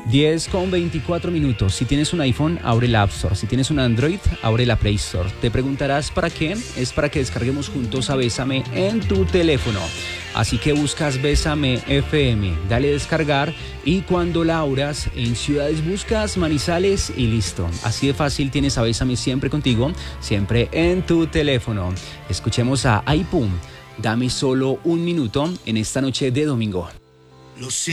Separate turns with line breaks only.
10:24. Si tienes un iPhone, abre la App Store. Si tienes un Android, abre la Play Store. Te preguntarás ¿para qué? Es para que descarguemos juntos a Bésame en tu teléfono. Así que buscas Bésame FM, dale descargar y cuando la abras en ciudades buscas Manizales y listo. Así de fácil tienes a Bésame siempre contigo, siempre en tu teléfono. Escuchemos a Aipum, Dame solo un minuto en esta noche de domingo.